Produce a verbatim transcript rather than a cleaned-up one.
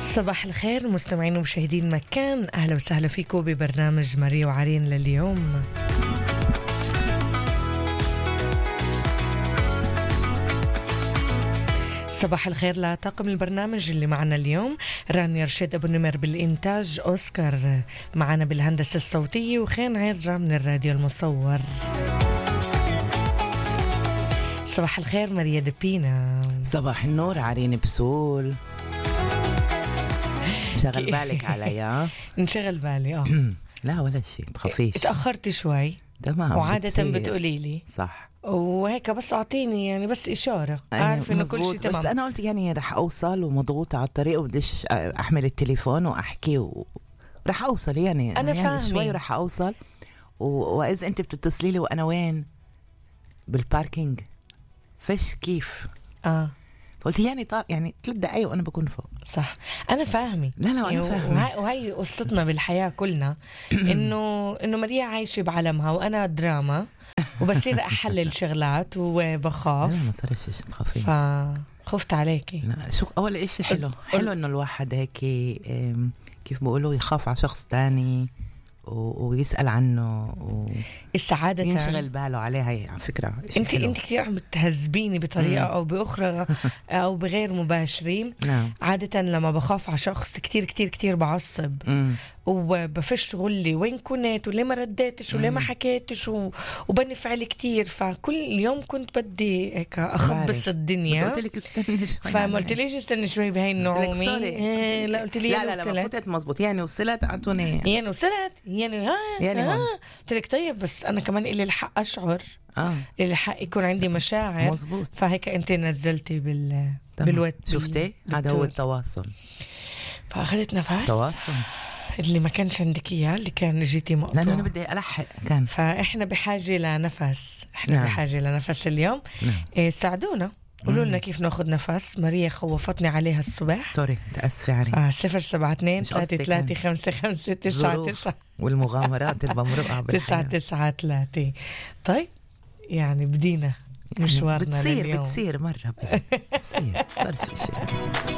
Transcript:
صباح الخير مستمعين ومشاهدين مكان، أهلا وسهلا فيكم ببرنامج ماريا وعرين لليوم. صباح الخير لطاقم البرنامج اللي معنا اليوم، رانيا رشيد أبو نمر بالإنتاج، أوسكار معنا بالهندسة الصوتية، وخين عزرا من الراديو المصور. صباح الخير ماريا دبينا. صباح النور عرين بسول. شغل بالك عليا؟ نشغل بالي اه لا ولا شيء، تخافيش. تأخرت شوي تمام، وعادة بتقولي لي صح وهيك، بس أعطيني يعني بس إشارة أعرف إنه كل شيء تمام. بس أنا قلت يعني رح أوصل ومضغوطة على الطريق وبديش أحمل التليفون وأحكي و... رح أوصل يعني أنا يعني فاهمة شوي رح أوصل و... وإذا أنت بتتصلي لي وأنا وين؟ بالباركينج. فش كيف؟ آه قلت يعني طار يعني ثلاث دقايق وأنا بكون فوق. صح، أنا فاهمة. لا لا أنا فاهمة. وهي, وهي قصتنا بالحياة كلنا إنه إنه ماريا عايشة بعالمها وأنا دراما، وبصير أحلل شغلات وبخاف. لا ما صار شيء تخافي. فخفت عليكي. لا شو أول إشي حلو حلو إنه الواحد هيك كيف بقولوا يخاف على شخص تاني ويسأل عنه السعادة ينشغل باله عليها. على فكرة انت انت كثير عم بتهذبيني بطريقة مم. او باخرى او بغير مباشرين. نعم. عادة لما بخاف على شخص كتير كتير كتير بعصب مم. وبفش غلي وين كنت وليه ما رديتش وليه ما حكيتش و... وبنفعل كتير. فكل يوم كنت بدي هيك اخبص الدنيا. بس قلت لك استني شوي. فما قلت ليش استني شوي بهاي النعومة. إيه لا قلت لي لا لا لا فتت مزبوط يعني وصلت اعطوني يعني وصلت يعني ها يعني ها. قلت لك طيب بس انا كمان إلي الحق اشعر اه إلي الحق يكون عندي مشاعر. مزبوط. فهيك انت نزلتي بال بالوقت. شفتي هذا هو التواصل. فاخذت نفس تواصل اللي ما كانش عندك اياه، اللي كان جيتي مقطوع. لا انا بدي الحق كان. فاحنا بحاجه لنفس، احنا نعم. بحاجه لنفس اليوم. نعم. إيه ساعدونا، قولوا لنا كيف ناخذ نفس. ماريا خوفتني عليها الصبح. سوري تأسفي علي. اه صفر سبعة اثنين ثلاثة ثلاثة خمسة خمسة تسعة تسعة والمغامرات الممرؤة تسعة تسعة ثلاثة. طيب يعني بدينا يعني مشوارنا بتصير لليوم. بتصير مرة بتصير صار شيء